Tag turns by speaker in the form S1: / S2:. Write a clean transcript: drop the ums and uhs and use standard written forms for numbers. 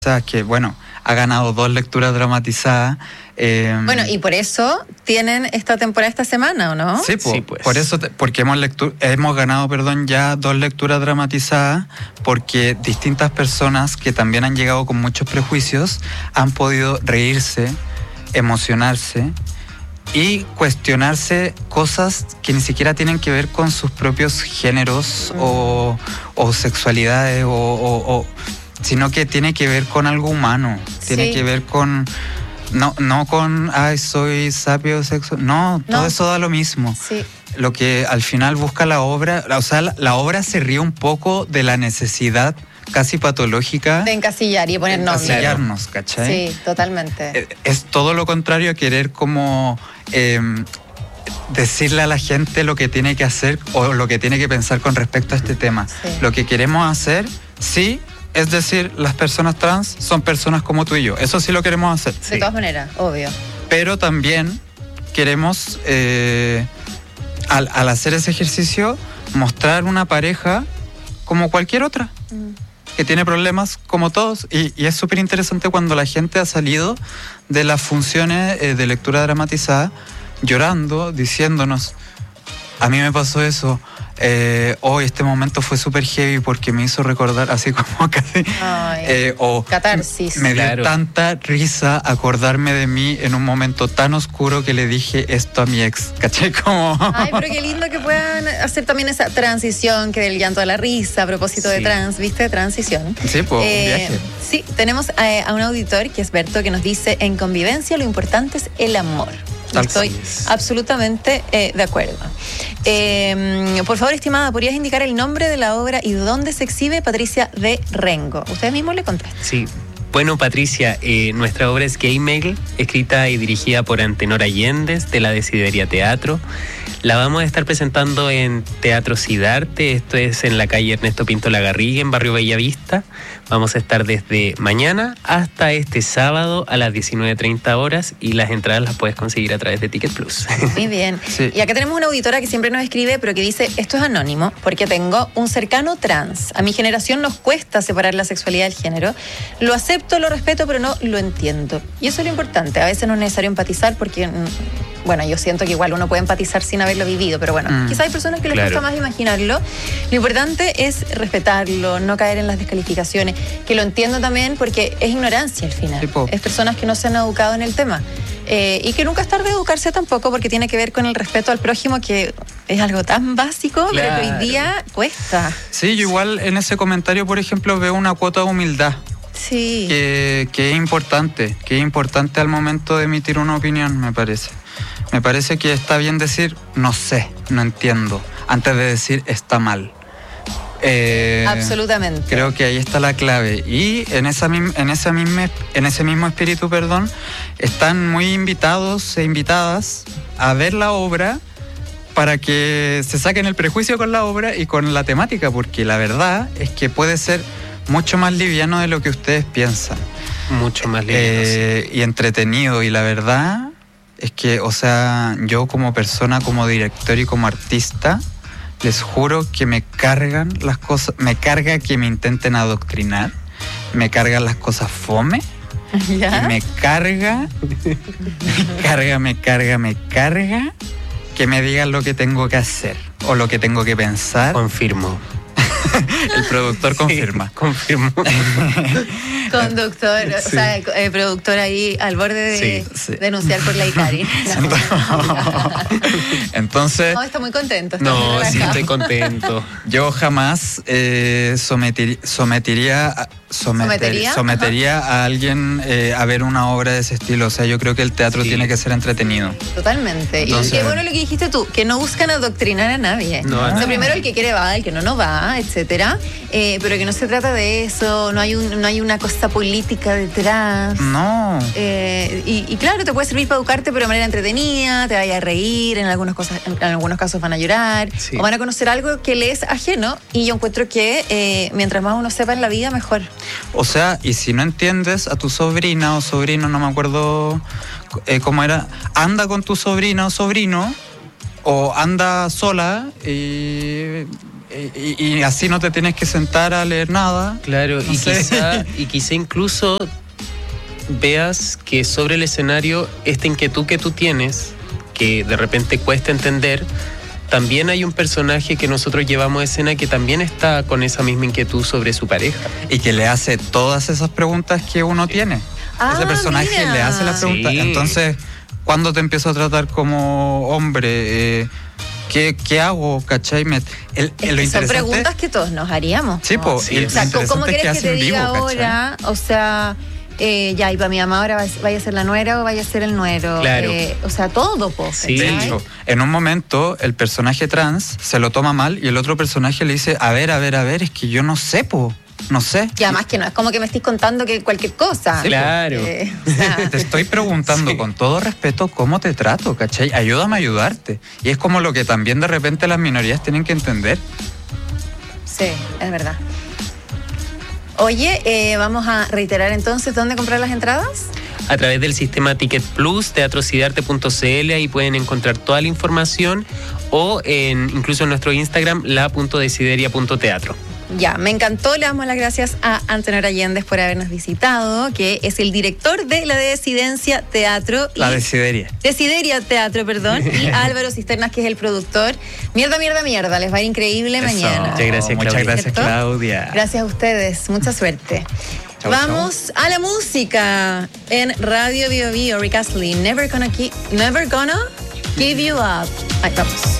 S1: que, bueno, ha ganado 2 lecturas dramatizadas.
S2: Bueno, y por eso tienen esta temporada esta semana, ¿o no?
S1: Sí, pues. Por eso, porque hemos ganado, ya 2 lecturas dramatizadas, porque distintas personas que también han llegado con muchos prejuicios han podido reírse, emocionarse y cuestionarse cosas que ni siquiera tienen que ver con sus propios géneros o sexualidades sino que tiene que ver con algo humano, tiene que ver con, no con, soy sapio sexual, todo eso da lo mismo. Sí. Lo que al final busca la obra, o sea, la obra se ríe un poco de la necesidad casi patológica
S2: de encasillar y poner nombre.
S1: Encasillarnos, ¿cachai?
S2: Sí, totalmente.
S1: Es todo lo contrario a querer como decirle a la gente lo que tiene que hacer o lo que tiene que pensar con respecto a este tema. Sí. Lo que queremos hacer, es decir, las personas trans son personas como tú y yo. Eso sí lo queremos hacer.
S2: De todas maneras, obvio.
S1: Pero también queremos, al hacer ese ejercicio, mostrar una pareja como cualquier otra, que tiene problemas como todos. Y es súper interesante cuando la gente ha salido de las funciones de lectura dramatizada llorando, diciéndonos, a mí me pasó eso. Hoy este momento fue súper heavy porque me hizo recordar así como casi
S2: catarsis.
S1: Me dio tanta risa acordarme de mí en un momento tan oscuro que le dije esto a mi ex, ¿cachai? Como
S2: pero qué lindo que puedan hacer también esa transición, que del llanto a la risa a propósito de trans, ¿viste? Transición.
S1: Sí, pues un viaje.
S2: Sí, tenemos a un auditor que es Berto, que nos dice: en convivencia lo importante es el amor. Estoy absolutamente de acuerdo. Por favor, estimada, ¿podrías indicar el nombre de la obra y dónde se exhibe? Patricia de Rengo. Ustedes mismos le contestan.
S3: Sí. Bueno, Patricia, nuestra obra es Gay Mail, escrita y dirigida por Antenor Allendez, de la Desideria Teatro. La vamos a estar presentando en Teatro Sidarte, esto es en la calle Ernesto Pinto Lagarrigue, en Barrio Bellavista. Vamos a estar desde mañana hasta este sábado a las 19:30 horas y las entradas las puedes conseguir a través de Ticket Plus.
S2: Muy bien. Sí. Y acá tenemos una auditora que siempre nos escribe, pero que dice: esto es anónimo porque tengo un cercano trans. A mi generación nos cuesta separar la sexualidad del género. Lo acepto, lo respeto, pero no lo entiendo. Y eso es lo importante. A veces no es necesario empatizar porque, bueno, yo siento que igual uno puede empatizar sin haberlo vivido, pero bueno, quizás hay personas que les cuesta más imaginarlo. Lo importante es respetarlo, no caer en las descalificaciones, que lo entiendo también porque es ignorancia al final. Es personas que no se han educado en el tema. Y que nunca es tarde de educarse tampoco, porque tiene que ver con el respeto al prójimo, que es algo tan básico, pero que hoy día cuesta.
S1: Sí, yo igual en ese comentario, por ejemplo, veo una cuota de humildad.
S2: Sí.
S1: Que es importante al momento de emitir una opinión, me parece. Me parece que está bien decir no sé, no entiendo, antes de decir está mal.
S2: Absolutamente.
S1: Creo que ahí está la clave. Y en ese mismo espíritu, están muy invitados e invitadas a ver la obra para que se saquen el prejuicio con la obra y con la temática, porque la verdad es que puede ser mucho más liviano de lo que ustedes piensan.
S3: Mucho más liviano.
S1: Y entretenido. Y la verdad es que, o sea, yo como persona, como director y como artista, les juro que me cargan las cosas, me carga que me intenten adoctrinar, me cargan las cosas fome,
S2: ¿ya?
S1: Y me carga que me digan lo que tengo que hacer o lo que tengo que pensar.
S3: Confirmo.
S1: El productor confirma.
S3: Sí, confirmo.
S2: Conductor, sí. O sea, productor ahí al borde de denunciar por la ICARI.
S1: Entonces...
S2: No, está muy contento.
S3: No, sí, estoy contento.
S1: Yo jamás sometería a alguien a ver una obra de ese estilo. O sea, yo creo que el teatro tiene que ser entretenido.
S2: Totalmente. Entonces, y qué bueno lo que dijiste tú, que no buscan adoctrinar a nadie.
S3: No,
S2: o sea, primero el que quiere va, el que no va, etcétera. Pero que no se trata de eso, no hay una cosa política detrás.
S1: No.
S2: Y claro, te puede servir para educarte, pero de manera entretenida, te vaya a reír, en algunos casos van a llorar, o van a conocer algo que le es ajeno. Y yo encuentro que mientras más uno sepa en la vida, mejor.
S1: O sea, y si no entiendes a tu sobrina o sobrino, no me acuerdo cómo era, anda con tu sobrina o sobrino, o anda sola y y así no te tienes que sentar a leer nada.
S3: Claro,
S1: No
S3: y,
S1: sé.
S3: quizá incluso veas que sobre el escenario esta inquietud que tú tienes, que de repente cuesta entender, también hay un personaje que nosotros llevamos a escena que también está con esa misma inquietud sobre su pareja.
S1: Y que le hace todas esas preguntas que uno tiene. Ese personaje
S2: mira.
S1: le hace la pregunta.
S3: Sí.
S1: Entonces, ¿cuándo te empiezo a tratar como hombre? ¿Qué hago? ¿Cachai? Lo
S2: Es que son
S1: interesante-
S2: preguntas que todos nos haríamos.
S1: Sí,
S2: ¿no?
S1: po,
S3: Sí,
S1: y lo
S2: O sea, ¿cómo
S1: interesante es
S2: quieres que te
S1: hacen
S2: diga
S1: vivo,
S2: ahora? O sea, ya, y para mi mamá ahora vaya a ser la nuera o vaya a ser el nuero.
S3: Claro.
S2: O sea, todo, po.
S3: Sí.
S1: De
S2: ¿cachai?
S1: hecho, en un momento el personaje trans se lo toma mal y el otro personaje le dice, a ver, es que yo no sé, po, no sé.
S2: Y además que no es como que me estés contando que cualquier cosa.
S1: Sí,
S3: Claro.
S2: O sea,
S1: Te estoy preguntando
S3: Sí.
S1: con todo respeto cómo te trato, ¿cachai? Ayúdame a ayudarte. Y es como lo que también de repente las minorías tienen que entender.
S2: sí, es verdad. Oye, vamos a reiterar entonces dónde comprar las entradas.
S3: A través del sistema Ticket Plus, teatrosidarte.cl, ahí pueden encontrar toda la información, o incluso en nuestro Instagram, la.desideria.teatro.
S2: Ya, me encantó. Le damos las gracias a Antenor Allende por habernos visitado, que es el director de la Desidencia Teatro.
S1: La desideria.
S2: Desideria Teatro, perdón. Y a Álvaro Cisternas, que es el productor. Mierda. Les va a ir increíble
S1: Eso.
S2: mañana.
S3: Muchas gracias,
S1: Muchas
S3: Claudia.
S1: gracias,
S2: ¿Cierto?
S1: Claudia.
S2: Gracias a ustedes. Mucha suerte.
S1: Chau,
S2: Vamos a la música en Radio Bio Bio. Rick Astley, Never Gonna Give You Up. Ahí vamos.